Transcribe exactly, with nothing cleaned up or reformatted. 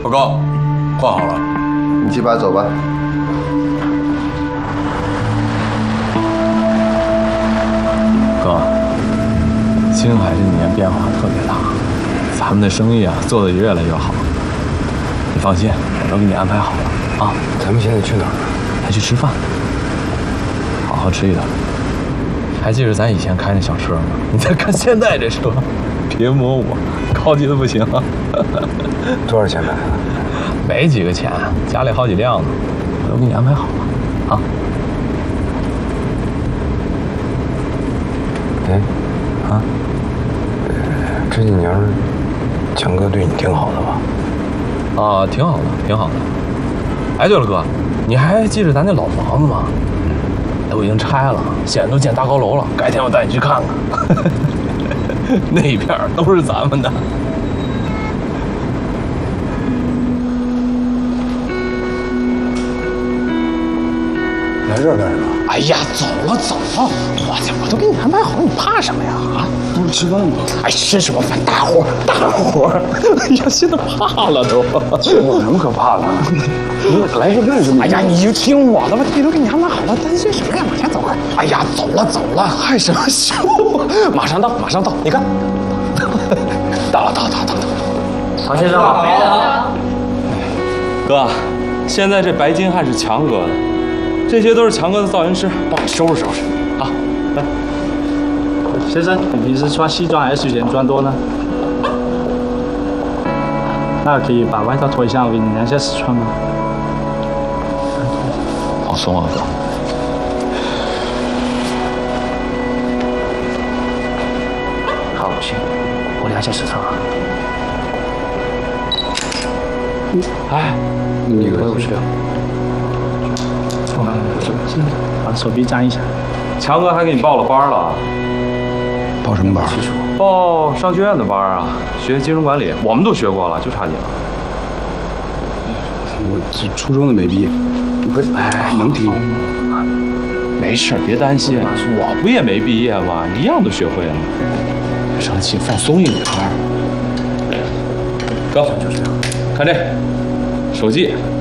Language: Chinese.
报告，换好了。 你去吧，走吧。 哥，青海这几年变化特别大，咱们的生意啊做得越来越好。你放心，我都给你安排好了啊。 咱们现在去哪儿？ 还去吃饭，好好吃一顿。还记得咱以前开那小车吗？你再看现在这车，别摸我，高级的不行。 多少钱买的？ 没几个钱，家里好几辆呢，我都给你安排好了啊。 哎， 啊， 这几年强哥对你挺好的吧？ 啊，挺好的，挺好的。哎，对了，哥，你还记得咱那老房子吗？都已经拆了，现在都建大高楼了。改天我带你去看看，那一片都是咱们的。 来这儿干什么？ 哎呀，走了走了，我去，我都给你安排好，你怕什么呀？啊， 不是吃饭吗？ 哎，吃什么饭？大伙大伙哎呀，现在怕了都。 有什么可怕的？你来这干什么？ 哎呀，你就听我的吧，地都给你安排好了，担心什么呀？往前走快！哎呀，走了走了，害什么羞？马上到，马上到，你看，到了到了到了到了。 曹先生好。 哥，现在这白金汉是强哥的，这些都是强哥的造型师，帮我收拾收拾。好，来。 先生，你平时穿西装还是睡装多呢？那可以把外套脱一下，我给你量一下尺寸吗？ 放松啊，哥。 好，行，我量一下尺寸啊。 哎， 你回不去啊？ 把手臂粘一下。 强哥还给你报了班了。 报什么班？ 报商学院的班啊，学金融管理，我们都学过了，就差你了。 我这初中的没毕业，不是，哎，能听。 没事，别担心，我不也没毕业吗？一样都学会了。生气，放松一点。哥，就这样，看这手机